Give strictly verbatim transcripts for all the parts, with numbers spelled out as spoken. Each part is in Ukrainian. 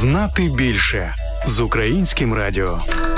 Знати більше з Українським радіо.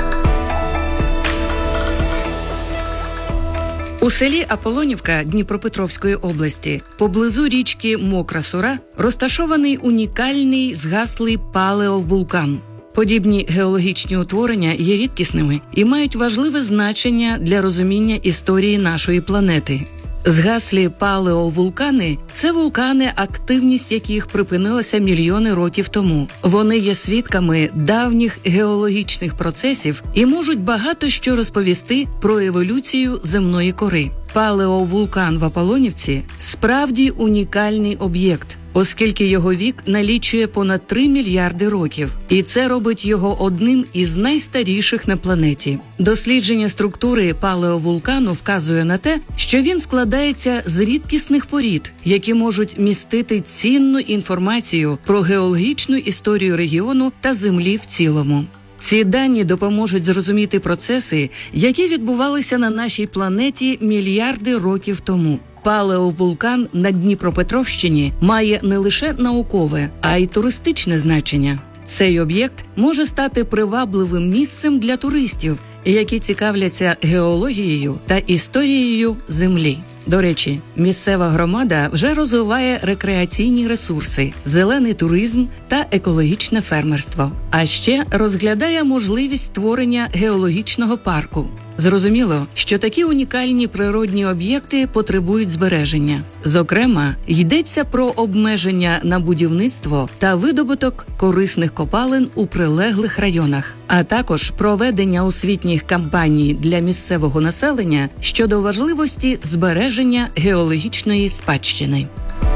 У селі Аполонівка Дніпропетровської області, поблизу річки Мокра Сура, розташований унікальний згаслий палеовулкан. Подібні геологічні утворення є рідкісними і мають важливе значення для розуміння історії нашої планети. Згаслі палеовулкани – це вулкани, активність яких припинилася мільйони років тому. Вони є свідками давніх геологічних процесів і можуть багато що розповісти про еволюцію земної кори. Палеовулкан в Аполонівці – справді унікальний об'єкт, оскільки його вік налічує понад три мільярди років. І це робить його одним із найстаріших на планеті. Дослідження структури палеовулкану вказує на те, що він складається з рідкісних порід, які можуть містити цінну інформацію про геологічну історію регіону та Землі в цілому. Ці дані допоможуть зрозуміти процеси, які відбувалися на нашій планеті мільярди років тому. Палеовулкан на Дніпропетровщині має не лише наукове, а й туристичне значення. Цей об'єкт може стати привабливим місцем для туристів, які цікавляться геологією та історією Землі. До речі, місцева громада вже розвиває рекреаційні ресурси, зелений туризм та екологічне фермерство. А ще розглядає можливість створення геологічного парку. Зрозуміло, що такі унікальні природні об'єкти потребують збереження. Зокрема, йдеться про обмеження на будівництво та видобуток корисних копалин у прилеглих районах, а також проведення освітніх кампаній для місцевого населення щодо важливості збереження геологічної спадщини.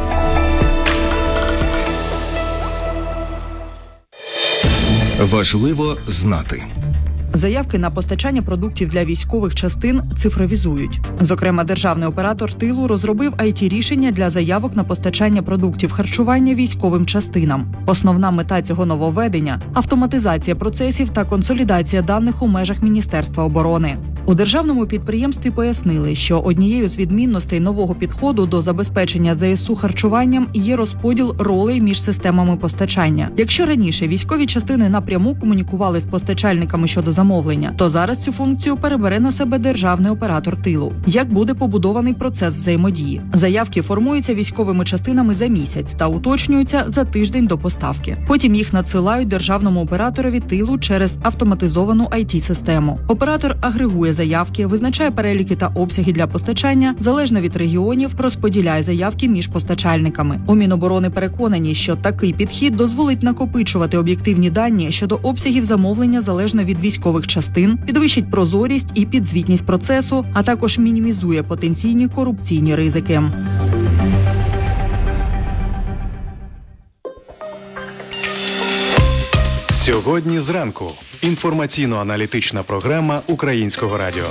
Важливо знати. Заявки на постачання продуктів для військових частин цифровізують. Зокрема, державний оператор тилу розробив ай ті-рішення для заявок на постачання продуктів харчування військовим частинам. Основна мета цього нововведення – автоматизація процесів та консолідація даних у межах Міністерства оборони. У державному підприємстві пояснили, що однією з відмінностей нового підходу до забезпечення зе ес у харчуванням є розподіл ролей між системами постачання. Якщо раніше військові частини напряму комунікували з постачальниками щодо замовлення, то зараз цю функцію перебере на себе державний оператор тилу. Як буде побудований процес взаємодії? Заявки формуються військовими частинами за місяць та уточнюються за тиждень до поставки. Потім їх надсилають державному операторові тилу через автоматизовану ай ті-систему. Оператор агрегує заявки, визначає переліки та обсяги для постачання, залежно від регіонів, розподіляє заявки між постачальниками. У Міноборони переконані, що такий підхід дозволить накопичувати об'єктивні дані щодо обсягів замовлення залежно від військових частин, підвищить прозорість і підзвітність процесу, а також мінімізує потенційні корупційні ризики. Сьогодні зранку. Інформаційно-аналітична програма Українського радіо.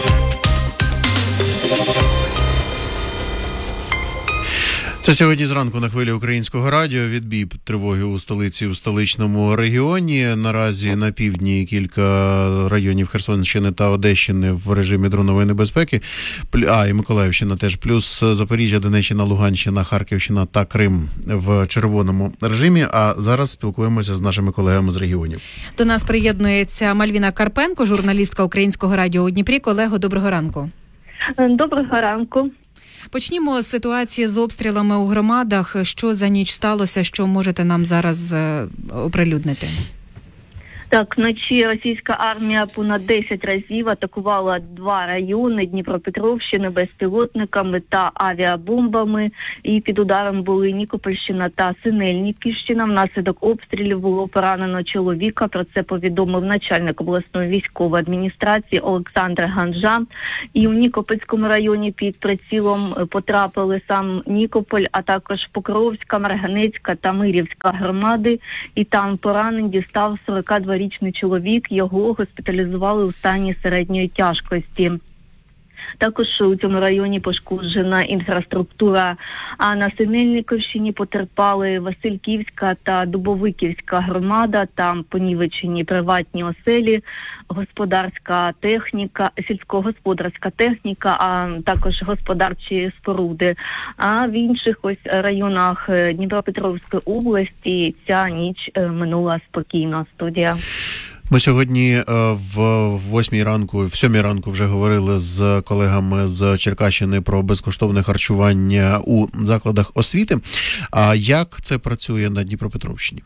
Це сьогодні зранку на хвилі Українського радіо. Відбій тривоги у столиці, у столичному регіоні. Наразі на півдні кілька районів Херсонщини та Одещини в режимі дронової небезпеки. А, і Миколаївщина теж. Плюс Запоріжжя, Донеччина, Луганщина, Харківщина та Крим в червоному режимі. А зараз спілкуємося з нашими колегами з регіонів. До нас приєднується Мальвіна Карпенко, журналістка Українського радіо у Дніпрі. Колего, доброго ранку. Доброго ранку. Почнімо з ситуації з обстрілами у громадах. Що за ніч сталося, що можете нам зараз оприлюднити? Так, вночі російська армія понад десять разів атакувала два райони Дніпропетровщини безпілотниками та авіабомбами. І під ударом були Нікопольщина та Синельниківщина. Внаслідок обстрілів було поранено чоловіка. Про це повідомив начальник обласної військової адміністрації Олександр Ганжа. І в Нікопольському районі під прицілом потрапили сам Нікополь, а також Покровська, Марганецька та Мирівська громади. І там поранень дістав сорокадворічний чоловік. Його госпіталізували у стані середньої тяжкості. Також у цьому районі пошкоджена інфраструктура, а на Синельниковщині потерпали Васильківська та Дубовиківська громада, там понівечені приватні оселі, господарська техніка, сільськогосподарська техніка, а також господарчі споруди. А в інших ось районах Дніпропетровської області ця ніч минула спокійно. Студія. Ми сьогодні в восьмій ранку, в сьомій ранку вже говорили з колегами з Черкащини про безкоштовне харчування у закладах освіти. А як це працює на Дніпропетровщині?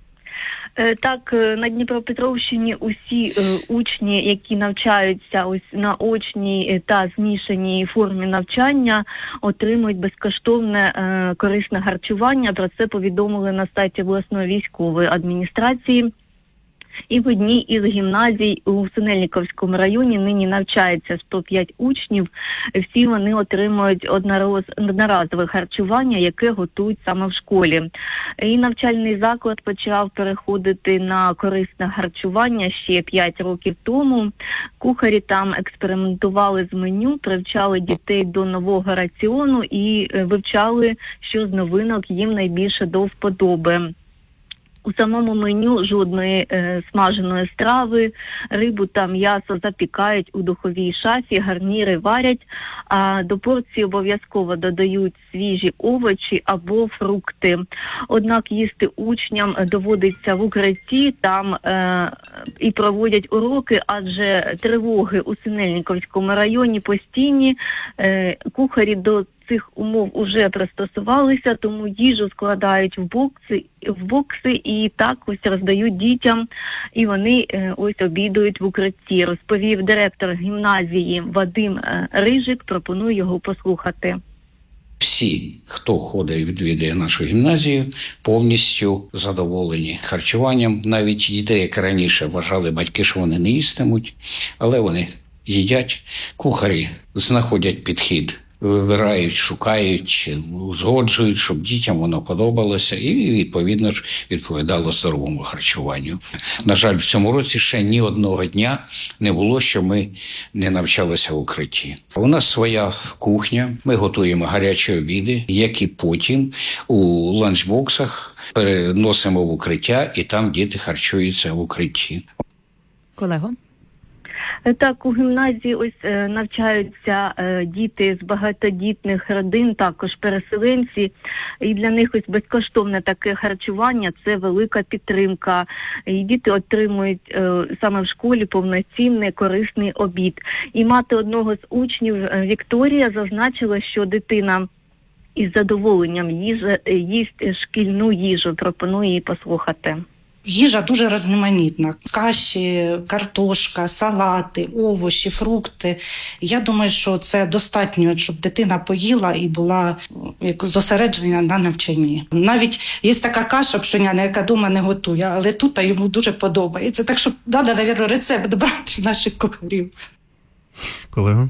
Так, на Дніпропетровщині усі е, учні, які навчаються ось на очній та змішаній формі навчання, отримують безкоштовне е, корисне харчування. Про це повідомили на сайті обласної військової адміністрації. І в одній із гімназій у Синельниковському районі нині навчається сто п'ять учнів. Всі вони отримують однороз, одноразове харчування, яке готують саме в школі. І навчальний заклад почав переходити на корисне харчування ще п'ять років тому. Кухарі там експериментували з меню, привчали дітей до нового раціону і вивчали, що з новинок їм найбільше до вподоби. У самому меню жодної е, смаженої страви, рибу та м'ясо запікають у духовій шафі, гарніри варять, а до порції обов'язково додають свіжі овочі або фрукти. Однак їсти учням доводиться в укритті, там е, і проводять уроки, адже тривоги у Синельниковському районі постійні, е, кухарі до цих умов уже пристосувалися, тому їжу складають в бокси, в бокси і так ось роздають дітям, і вони е, ось обідають в укритті, розповів директор гімназії Вадим е, Рижик. Пропоную його послухати. Всі, хто ходить і відвідує нашу гімназію, повністю задоволені харчуванням. Навіть дітей, як раніше вважали батьки, що вони не їстимуть, але вони їдять. Кухарі знаходять підхід, вибирають, шукають, узгоджують, щоб дітям воно подобалося і, відповідно ж, відповідало здоровому харчуванню. На жаль, в цьому році ще ні одного дня не було, що ми не навчалися в укритті. У нас своя кухня, ми готуємо гарячі обіди, які потім у ланчбоксах переносимо в укриття, і там діти харчуються в укритті. Колего? Так, у гімназії ось е, навчаються е, діти з багатодітних родин, також переселенці, і для них ось безкоштовне таке харчування – це велика підтримка. І діти отримують е, саме в школі повноцінний корисний обід. І мати одного з учнів Вікторія зазначила, що дитина із задоволенням їжа, їсть шкільну їжу. Пропоную її послухати. Їжа дуже різноманітна. Каші, картошка, салати, овочі, фрукти. Я думаю, що це достатньо, щоб дитина поїла і була як зосереджена на навчанні. Навіть є така каша пшеняна, яка вдома не готує, але тут йому дуже подобається. Так що треба, мабуть, рецепт брати наших кухарів. Колего?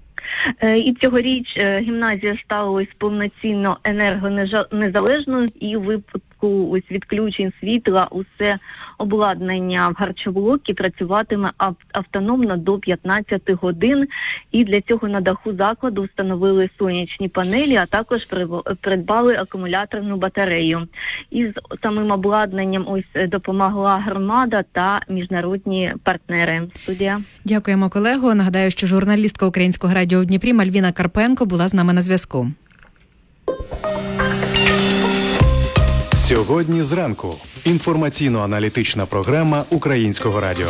І цьогоріч гімназія стала ось повноцінно енергонезалежною, і у випадку ось відключень світла усе обладнання в харчоблокі працюватиме автономно до п'ятнадцяти годин. І для цього на даху закладу встановили сонячні панелі, а також придбали акумуляторну батарею. І з самим обладнанням ось допомогла громада та міжнародні партнери. Студія. Дякуємо, колего. Нагадаю, що журналістка Українського радіо в Дніпрі Мальвіна Карпенко була з нами на зв'язку. Сьогодні зранку. Інформаційно-аналітична програма Українського радіо.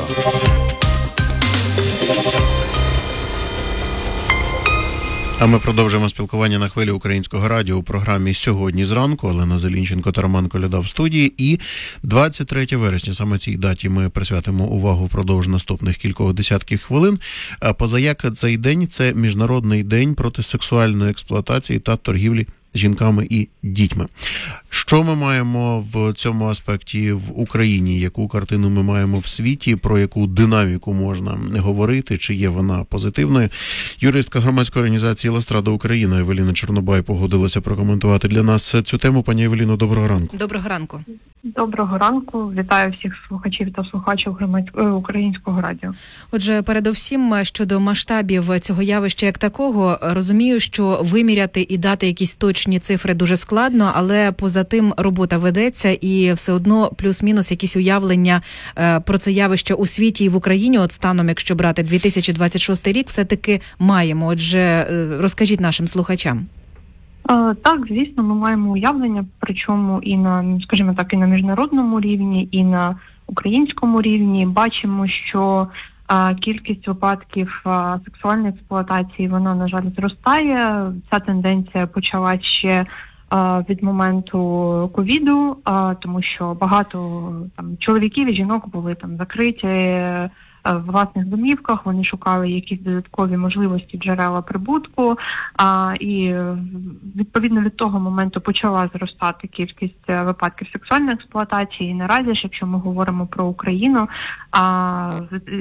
А ми продовжуємо спілкування на хвилі Українського радіо у програмі «Сьогодні зранку». Олена Зелінченко та Роман Коляда в студії. І двадцять третє вересня, саме цій даті ми присвятимо увагу впродовж наступних кількох десятків хвилин. Позаяк цей день – це Міжнародний день проти сексуальної експлуатації та торгівлі жінками і дітьми. Що ми маємо в цьому аспекті в Україні? Яку картину ми маємо в світі? Про яку динаміку можна говорити? Чи є вона позитивною? Юристка громадської організації «Ластрада Україна» Евеліна Чорнобай погодилася прокоментувати для нас цю тему. Пані Евеліно, доброго ранку. Доброго ранку. Доброго ранку, вітаю всіх слухачів та слухачів громадського українського радіо. Отже, передовсім щодо масштабів цього явища як такого, розумію, що виміряти і дати якісь точні цифри дуже складно, але поза тим робота ведеться і все одно плюс-мінус якісь уявлення про це явище у світі і в Україні, от станом, якщо брати дві тисячі двадцять шостий рік, все-таки маємо. Отже, розкажіть нашим слухачам. Так, звісно, ми маємо уявлення, причому і на, скажімо так, і на міжнародному рівні, і на українському рівні. Бачимо, що а, кількість випадків а, сексуальної експлуатації, вона, на жаль, зростає. Ця тенденція почалась ще а, від моменту ковіду, а, тому що багато там чоловіків і жінок були там закриті в власних домівках, вони шукали якісь додаткові можливості, джерела прибутку, а, і відповідно від того моменту почала зростати кількість випадків сексуальної експлуатації. І наразі ж, якщо ми говоримо про Україну, а,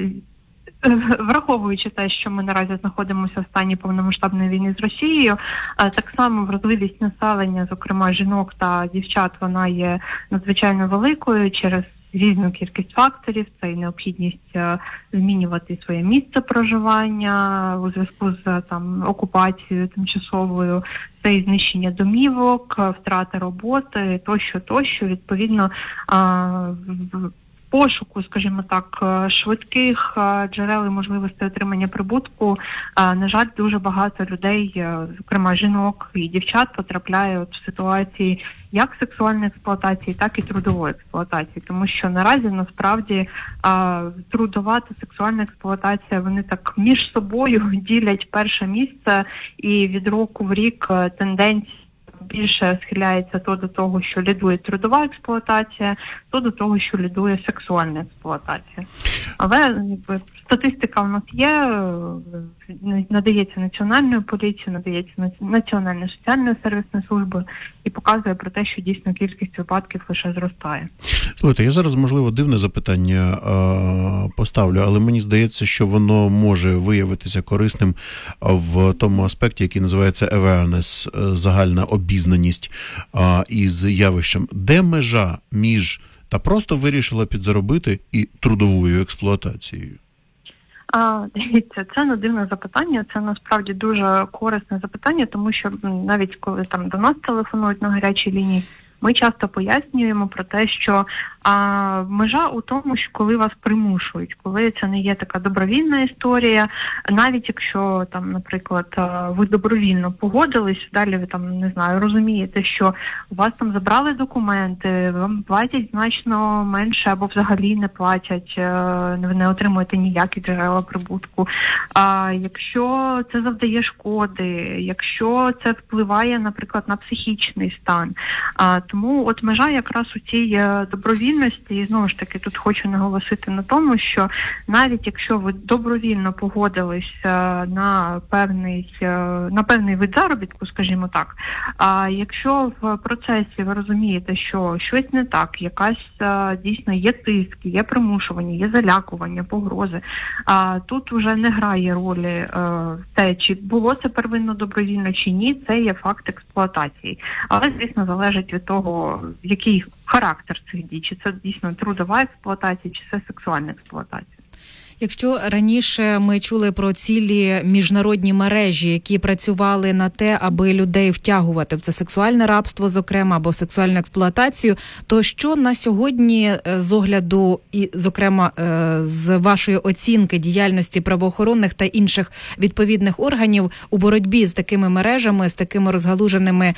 враховуючи те, що ми наразі знаходимося в стані повномасштабної війни з Росією, так само вразливість населення, зокрема жінок та дівчат, вона є надзвичайно великою через різну кількість факторів. Це і необхідність е, змінювати своє місце проживання у зв'язку з там окупацією тимчасовою, це і знищення домівок, втрати роботи, тощо, тощо. Відповідно, е, в пошуку, скажімо так, швидких джерел і можливостей отримання прибутку, на жаль, дуже багато людей, зокрема жінок і дівчат, потрапляють в ситуації як сексуальної експлуатації, так і трудової експлуатації. Тому що наразі, насправді, трудова та сексуальна експлуатація, вони так між собою ділять перше місце, і від року в рік тенденції більше схиляється то до того, що лідує трудова експлуатація, то до того, що лідує сексуальна експлуатація. Але якби, статистика в нас є, надається Національною поліцією, надається Національною соціальною сервісною службою і показує про те, що дійсно кількість випадків лише зростає. Слухайте, я зараз, можливо, дивне запитання а, поставлю, але мені здається, що воно може виявитися корисним в тому аспекті, який називається awareness, загальна обізнаність а, із явищем. Де межа між та просто вирішила підзаробити і трудовою експлуатацією? А, дивіться, це не дивне запитання, це насправді дуже корисне запитання, тому що навіть коли там до нас телефонують на гарячій лінії, ми часто пояснюємо про те, що а, межа у тому, що коли вас примушують, коли це не є така добровільна історія, навіть якщо там, наприклад, ви добровільно погодились, далі ви там, не знаю, розумієте, що у вас там забрали документи, вам платять значно менше або взагалі не платять, ви не отримуєте ніякі джерела прибутку. А якщо це завдає шкоди, якщо це впливає, наприклад, на психічний стан, а, тому от межа якраз у цій добровільності, і знову ж таки тут хочу наголосити на тому, що навіть якщо ви добровільно погодились на певний, на певний вид заробітку, скажімо так, а якщо в процесі ви розумієте, що щось не так, якась дійсно є тиск, є примушування, є залякування, погрози, а тут вже не грає ролі те, чи було це первинно добровільно чи ні, це є факт експлуатації. Але, звісно, залежить від того, який характер цих дій, чи це дійсно трудова експлуатація, чи це сексуальна експлуатація. Якщо раніше ми чули про цілі міжнародні мережі, які працювали на те, аби людей втягувати в це сексуальне рабство, зокрема, або сексуальну експлуатацію, то що на сьогодні з огляду і, зокрема, з вашої оцінки діяльності правоохоронних та інших відповідних органів у боротьбі з такими мережами, з такими розгалуженими,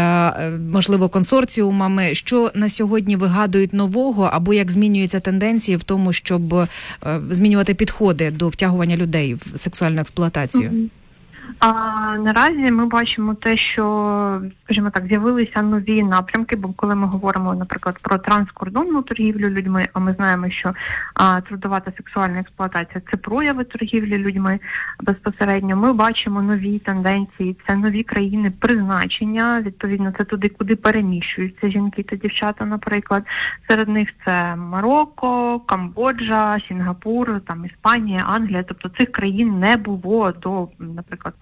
можливо, консорціумами, що на сьогодні вигадують нового, або як змінюються тенденції в тому, щоб змінювати підходи до втягування людей в сексуальну експлуатацію? Mm-hmm. А наразі ми бачимо те, що, скажімо так, з'явилися нові напрямки, бо коли ми говоримо, наприклад, про транскордонну торгівлю людьми, а ми знаємо, що а, трудова та сексуальна експлуатація – це прояви торгівлі людьми безпосередньо, ми бачимо нові тенденції, це нові країни призначення, відповідно, це туди, куди переміщуються жінки та дівчата, наприклад. Серед них це Марокко, Камбоджа, Сінгапур, там Іспанія, Англія, тобто цих країн не було до, наприклад,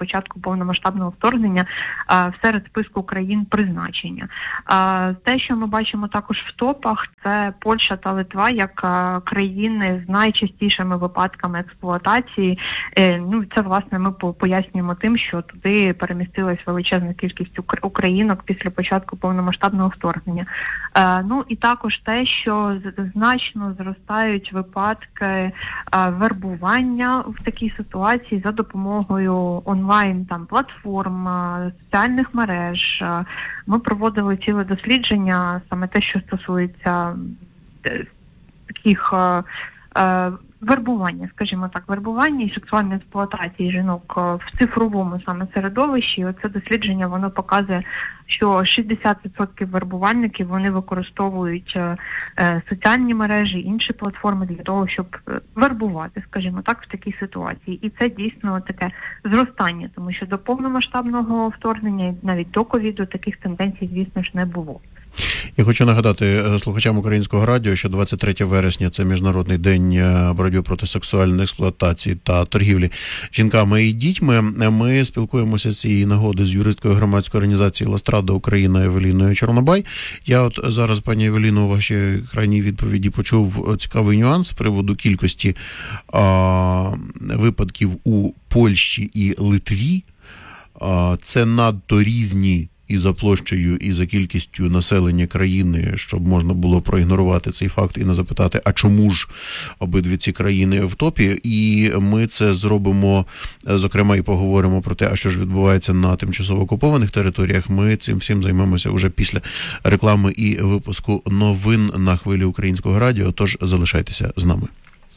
початку повномасштабного вторгнення а, серед списку країн призначення. А, те, що ми бачимо також в топах, це Польща та Литва як а, країни з найчастішими випадками експлуатації. Е, ну, це, власне, ми пояснюємо тим, що туди перемістилась величезна кількість українок після початку повномасштабного вторгнення. Е, ну і також те, що значно зростають випадки е, вербування в такій ситуації за допомогою онлайн там платформ, е, соціальних мереж. Е, ми проводили ціле дослідження, саме те, що стосується е, таких е, е, вербування, скажімо так, вербування і сексуальної експлуатації жінок в цифровому саме середовищі. Оце дослідження, воно показує, що шістдесят відсотків вербувальників, вони використовують е, соціальні мережі, інші платформи для того, щоб вербувати, скажімо так, в такій ситуації. І це дійсно таке зростання, тому що до повномасштабного вторгнення, навіть до ковіду, таких тенденцій, звісно ж, не було. Я хочу нагадати слухачам Українського радіо, що двадцять третього вересня – це Міжнародний день боротьби проти сексуальної експлуатації та торгівлі жінками і дітьми. Ми спілкуємося з цієї нагоди з юристкою громадської організації «Ластрада Україна» Евеліною Чорнобай. Я от зараз, пані Евеліно, у вашій крайній відповіді почув цікавий нюанс з приводу кількості а, випадків у Польщі і Литві. А, це надто різні і за площею, і за кількістю населення країни, щоб можна було проігнорувати цей факт і не запитати, а чому ж обидві ці країни в топі. І ми це зробимо, зокрема, і поговоримо про те, а що ж відбувається на тимчасово окупованих територіях. Ми цим всім займемося вже після реклами і випуску новин на хвилі Українського радіо, тож залишайтеся з нами.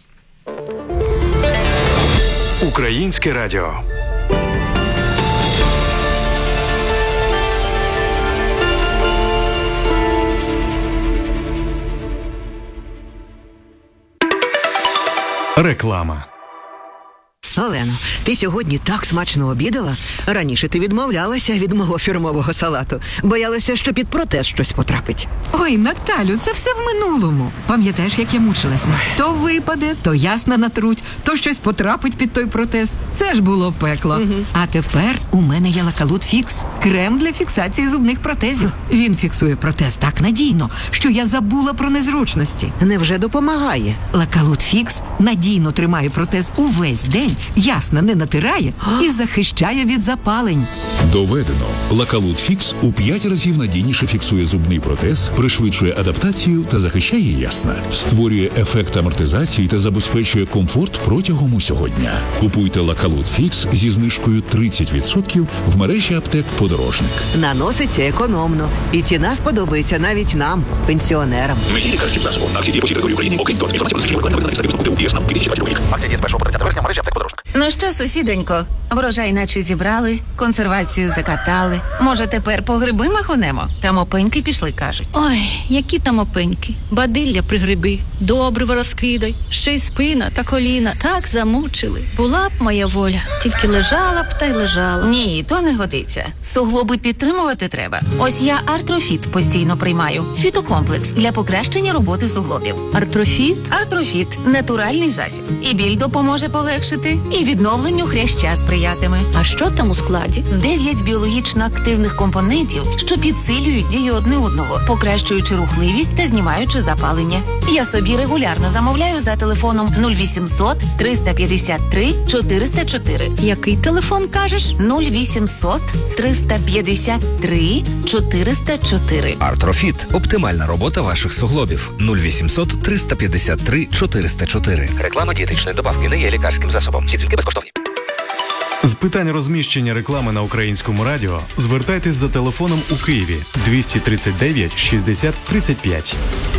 Українське радіо. Реклама. Олено, ти сьогодні так смачно обідала? Раніше ти відмовлялася від мого фірмового салату. Боялася, що під протез щось потрапить. Ой, Наталю, це все в минулому. Пам'ятаєш, як я мучилася? То випаде, то ясна натруть, то щось потрапить під той протез. Це ж було пекло. Угу. А тепер у мене є Лакалут Фікс. Крем для фіксації зубних протезів. Він фіксує протез так надійно, що я забула про незручності. Невже допомагає? Лакалут Фікс надійно тримає протез увесь день, ясно не натирає і захищає від запалень. Доведено. Лакалут Фікс у п'ять разів надійніше фіксує зубний протез, пришвидшує адаптацію та захищає ясна. Створює ефект амортизації та забезпечує комфорт протягом усього дня. Купуйте Лакалут Фікс зі знижкою тридцять відсотків в мережі аптек «Подорожник». Наноситься економно. І ціна сподобається навіть нам, пенсіонерам. Акції діє по території України, окрім того, Акція діє з першого по тридцяте вересня в мережі аптек «Подорожник». Ну що, сусідонько, врожай наче зібрали, консервацію закатали. Може, тепер по гриби махонемо? Там опеньки пішли, кажуть. Ой, які там опеньки. Бадилля при гриби, добриво розкидай, ще й спина та коліна так замучили. Була б моя воля, тільки лежала б та й лежала. Ні, то не годиться. Суглоби підтримувати треба. Ось я Артрофіт постійно приймаю. Фітокомплекс для покращення роботи суглобів. Артрофіт? Артрофіт – натуральний засіб. І біль допоможе полегшити, і відновленню хряща сприятиме. А що там у складі? Дев'ять біологічно активних компонентів, що підсилюють дію одне одного, покращуючи рухливість та знімаючи запалення. Я собі регулярно замовляю за телефоном нуль вісімсот триста п'ятдесят три чотириста чотири. Який телефон кажеш? нуль вісімсот триста п'ятдесят три чотириста чотири. Артрофіт – оптимальна робота ваших суглобів. нуль вісімсот триста п'ятдесят три чотириста чотири. Реклама дієтичної добавки не є лікарським засобом. Всі тільки безкоштовні. З питань розміщення реклами на Українському радіо звертайтесь за телефоном у Києві двісті тридцять дев'ять шістдесят тридцять п'ять.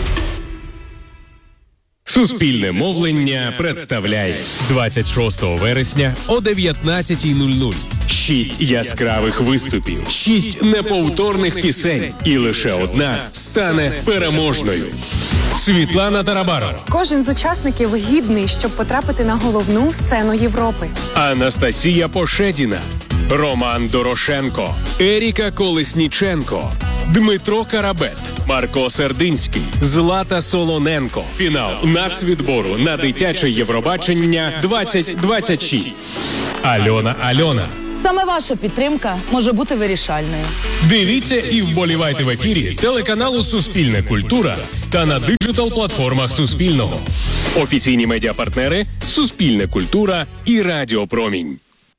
Суспільне мовлення представляє двадцять шостого вересня о дев'ятнадцятій нуль нуль. Шість яскравих виступів, шість неповторних пісень, і лише одна стане переможною. Світлана Тарабарова. Кожен з учасників гідний, щоб потрапити на головну сцену Європи. Анастасія Пошедіна, Роман Дорошенко, Еріка Колесніченко, Дмитро Карабет, Марко Сердинський, Злата Солоненко. Фінал нацвідбору на дитяче Євробачення двадцять двадцять шість. Альона Альона, Саме ваша підтримка може бути вирішальною. Дивіться і вболівайте в ефірі телеканалу Суспільне культура та на диджитал-платформах Суспільного. Офіційні медіапартнери Суспільне культура і Радіо Промінь.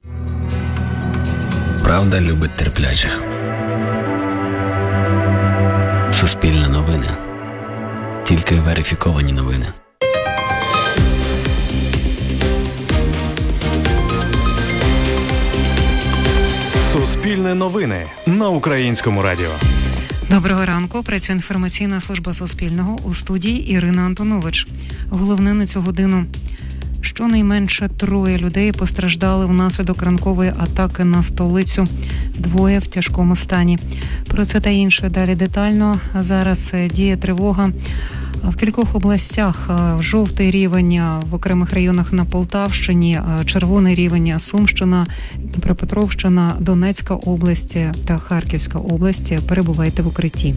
Правда любить терплячих. Суспільне новини. Тільки верифіковані новини. Суспільне новини на Українському радіо. Доброго ранку. Працює інформаційна служба Суспільного. У студії Ірина Антонович. Головне на цю годину. Щонайменше троє людей постраждали внаслідок ранкової атаки на столицю. Двоє в тяжкому стані. Про це та інше далі детально. Зараз діє тривога в кількох областях. Жовтий рівень в окремих районах на Полтавщині, червоний рівень Сумщина, Дніпропетровщина, Донецька область та Харківська область. Перебувайте в укритті.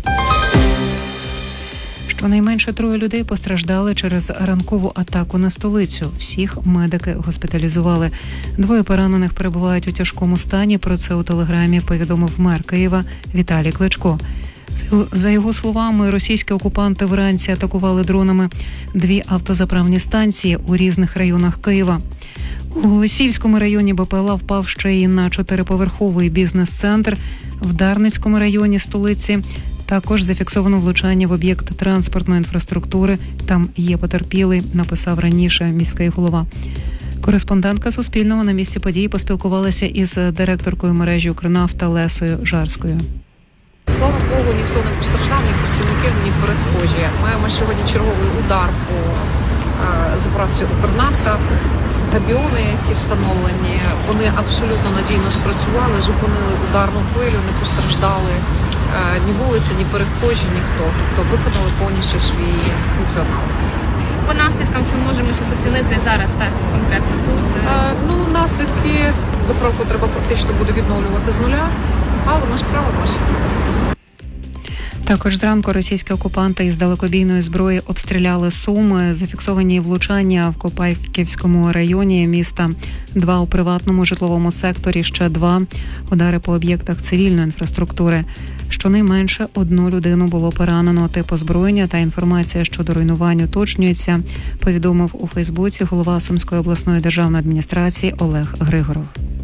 Щонайменше троє людей постраждали через ранкову атаку на столицю. Всіх медики госпіталізували. Двоє поранених перебувають у тяжкому стані. Про це у телеграмі повідомив мер Києва Віталій Кличко. За його словами, російські окупанти вранці атакували дронами дві автозаправні станції у різних районах Києва. У Голосіївському районі БПЛА впав ще й на чотириповерховий бізнес-центр. В Дарницькому районі столиці також зафіксовано влучання в об'єкт транспортної інфраструктури. Там є потерпілий, написав раніше міський голова. Кореспондентка Суспільного на місці події поспілкувалася із директоркою мережі «Укрнафта» Лесою Жарською. Слава Богу, ніхто не постраждав, ні працівників, ні перехожі. Маємо сьогодні черговий удар по е, заправці «Укрнафта». Габіони, які встановлені, вони абсолютно надійно спрацювали, зупинили ударну хвилю, не постраждали е, ні вулиця, ні перехожі, ніхто. Тобто виконали повністю свій функціонал. По наслідкам чи можемо щось оцінити зараз так конкретно тут? Е, ну, наслідки заправку треба практично буде відновлювати з нуля, але ми справимося. Також зранку російські окупанти із далекобійної зброї обстріляли Суми. Зафіксовані влучання в Копайківському районі міста. Два у приватному житловому секторі, ще два удари по об'єктах цивільної інфраструктури. Щонайменше одну людину було поранено. Тип озброєння та інформація щодо руйнувань уточнюється, повідомив у Фейсбуці голова Сумської обласної державної адміністрації Олег Григоров.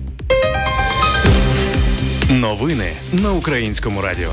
Новини на Українському радіо.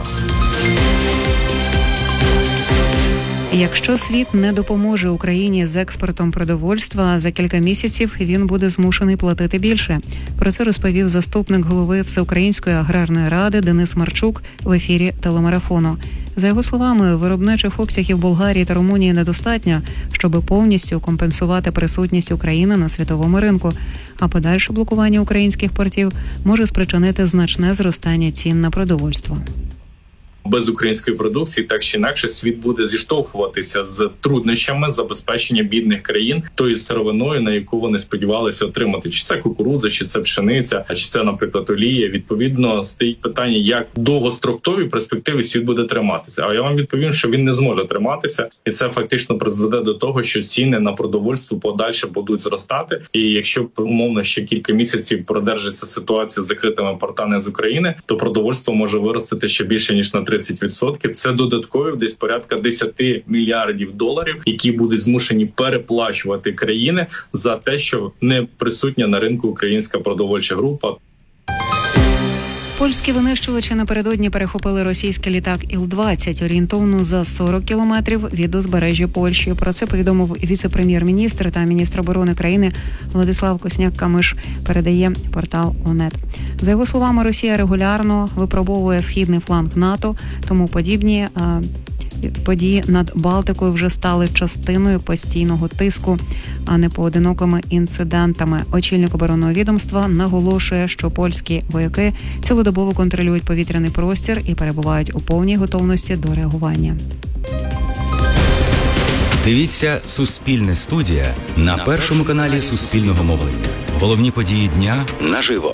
Якщо світ не допоможе Україні з експортом продовольства, за кілька місяців він буде змушений платити більше. Про це розповів заступник голови Всеукраїнської аграрної ради Денис Марчук в ефірі телемарафону. За його словами, виробничих обсягів Болгарії та Румунії недостатньо, щоб повністю компенсувати присутність України на світовому ринку. А подальше блокування українських портів може спричинити значне зростання цін на продовольство. Без української продукції так чи інакше світ буде зіштовхуватися з труднощами забезпечення бідних країн тою сировиною, на яку вони сподівалися отримати. Чи це кукурудза, чи це пшениця, чи це, наприклад, олія. Відповідно, стоїть питання, як в довгостроковій перспективі світ буде триматися. А я вам відповім, що він не зможе триматися. І це фактично призведе до того, що ціни на продовольство подальше будуть зростати. І якщо, умовно, ще кілька місяців продержиться ситуація з закритими портами з України, то продовольство може виростити ще більше, ніж на тридцять відсотків. Це додатково десь порядка десять мільярдів доларів, які будуть змушені переплачувати країни за те, що не присутня на ринку українська продовольча група. Польські винищувачі напередодні перехопили російський літак Іл двадцять орієнтовно за сорок кілометрів від узбережжя Польщі. Про це повідомив віце-прем'єр-міністр та міністр оборони країни Владислав Косняк-Камиш, передає портал ОНЕТ. За його словами, Росія регулярно випробовує східний фланг НАТО, тому подібні а, події над Балтикою вже стали частиною постійного тиску, а не поодинокими інцидентами. Очільник оборонного відомства наголошує, що польські вояки цілодобово контролюють повітряний простір і перебувають у повній готовності до реагування. Дивіться «Суспільне студія» на першому каналі Суспільного мовлення. Головні події дня наживо.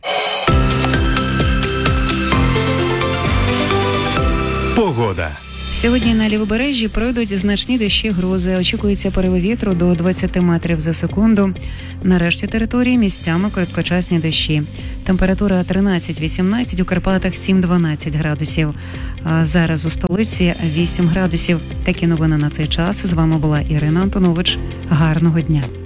Погода. Сьогодні на лівобережжі пройдуть значні дощі, грози. Очікується пориви вітру до двадцять метрів за секунду. На решті території місцями короткочасні дощі. Температура тринадцять-вісімнадцять, у Карпатах сім-дванадцять градусів. А зараз у столиці вісім градусів. Такі новини на цей час. З вами була Ірина Антонович. Гарного дня.